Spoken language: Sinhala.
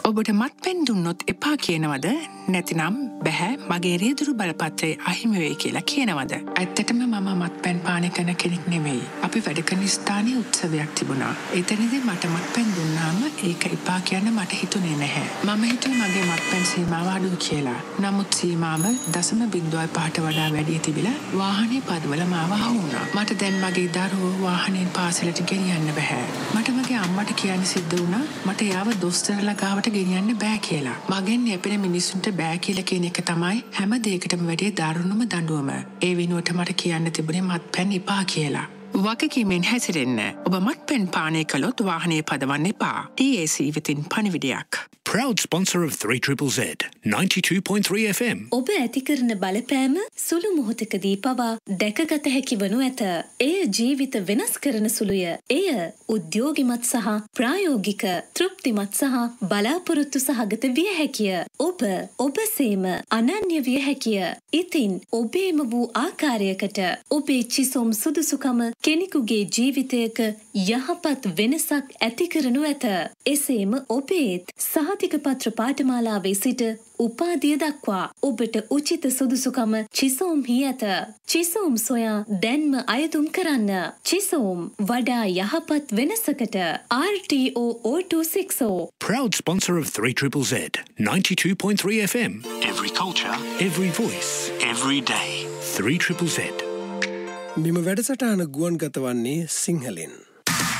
ඔබට මත්පැන් දුන්නොත් එපා කියනවද? නැතිනම් බැහැ මගේ රියදුරු බලපත්‍රය අහිමි වෙයි කියලා කියනවද? ඇත්තටම මම මත්පැන් පානය කරන කෙනෙක් නෙමෙයි. අපි වැඩ කරන ස්ථානයේ උත්සවයක් තිබුණා. එතනදී මට මත්පැන් දුන්නාම ඒක එපා කියන්න මට හිතුනේ නැහැ. මම හිතුවේ මගේ මත්පැන් සීමාව අඩුයි කියලා. නමුත් සීමාව 0.5ට වඩා වැඩි තිබිලා වාහනේ පදවල මාව අහුවුණා. මට දැන් මගේ දරුවෝ වාහනයෙන් පාසලට ගෙනියන්න බෑ. මට මගේ අම්මට කියන්න සිද්ධ වුණා මට යාව දොස්තරලා ගාවට ගෙනියන්න බෑ කියලා. මගෙන් යැපෙන මිනිස්සුන්ට බෑ කියලා කියන එක තමයි හැම දෙයකටම වැඩිය දරුණුම දඬුවම. ඒ වෙනුවට මට කියන්න තිබුණේ මත්පැන් එපා කියලා. වගකීමෙන් හැසිරෙන්න. ඔබ මත්පැන් පානය කළොත් වාහනේ පදවන්න එපා. TAC වෙතින් පණිවිඩයක්. Proud sponsor of 3ZZZ 92.3 FM. ඔබ ඇති කරන බලපෑම සුළු මොහොතකදී පවා දැකගත හැකි වනු ඇත. එය ජීවිත වෙනස් කරන සුළුය. එය උද්‍යෝගිමත් සහ ප්‍රායෝගික, තෘප්තිමත් සහ බලාපොරොත්තු සහගත විය හැකිය. ඔබ සේම අනන්‍ය විය හැකිය. ඉතින් ඔබේම වූ ආකාරයකට ඔබේ චිසොම් සුදුසුකම කෙනෙකුගේ ජීවිතයක යහපත් වෙනසක් ඇති කරනු ඇත. එසේම ඔබේත් සහතිකපත්‍ර පාඨමාලාවේ සිට උපාධිය දක්වා ඔබට උචිත සුදුසුකම චිසෝම්හි ඇත. චිසෝම් සොයා දැන්ම අයදුම් කරන්න. චිසෝම් වඩා යහපත් වෙනසකට. RTO 0260. Proud sponsor of 3ZZZ 92.3 FM. Every culture, every voice, every day. 3ZZZ. මෙම වැඩසටහන ගුවන්ගත වන්නේ සිංහලෙන්.